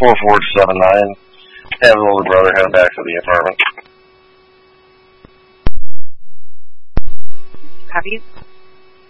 4479. Have an older brother head back to the apartment. Copy.